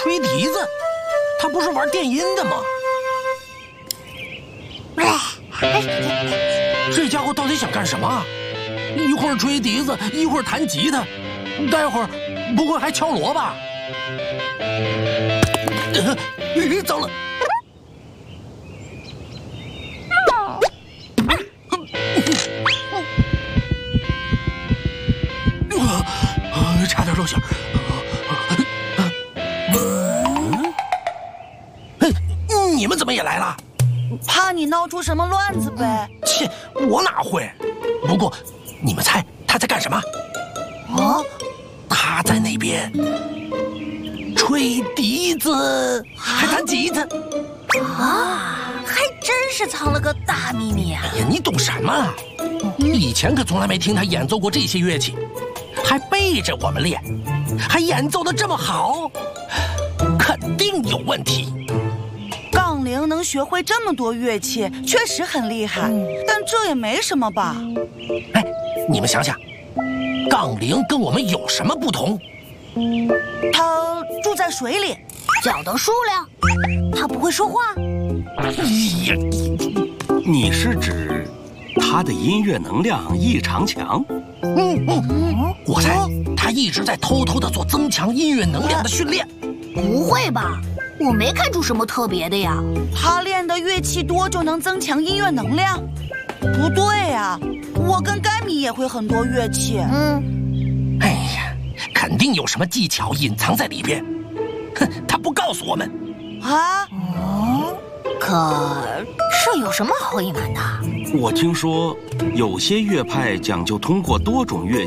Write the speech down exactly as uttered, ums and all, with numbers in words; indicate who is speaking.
Speaker 1: 吹笛子，他不是玩电音的吗？这家伙到底想干什么？一会儿吹笛子，一会儿弹吉他，待会儿不会还敲锣吧？呃，糟了！呃，差点露馅。嗯，你们怎么也来了？
Speaker 2: 怕你闹出什么乱子呗。
Speaker 1: 切，我哪会？不过，你们猜他在干什么？
Speaker 2: 啊？
Speaker 1: 他在那边吹笛子，还弹吉他。
Speaker 3: 啊，还真是藏了个大秘密啊！
Speaker 1: 哎呀，你懂什么？以前可从来没听他演奏过这些乐器，还背着我们练，还演奏得这么好，肯定有问题。
Speaker 2: 杠铃能学会这么多乐器，确实很厉害，但这也没什么吧？
Speaker 1: 哎，你们想想，杠铃跟我们有什么不同？
Speaker 2: 它住在水里，
Speaker 3: 脚的数量，它不会说话。
Speaker 1: 哎呀，
Speaker 4: 你是指他的音乐能量异常强？
Speaker 1: 嗯嗯，我猜他一直在偷偷地做增强音乐能量的训练。
Speaker 3: 不会吧？我没看出什么特别的呀。
Speaker 2: 他练的乐器多就能增强音乐能量？不对呀，我跟甘米也会很多乐器。
Speaker 3: 嗯，
Speaker 1: 哎呀，肯定有什么技巧隐藏在里边。哼，他不告诉我们。
Speaker 2: 啊？
Speaker 3: 哦，可这有什么好隐瞒的？
Speaker 4: 我听说有些乐派讲究通过多种乐